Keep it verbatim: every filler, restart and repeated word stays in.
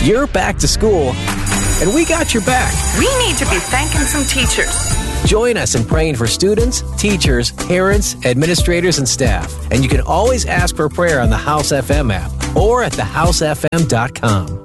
You're back to school, and we got your back. We need to be thanking some teachers. Join us in praying for students, teachers, parents, administrators, and staff. And you can always ask for prayer on the House F M app or at the house f m dot com.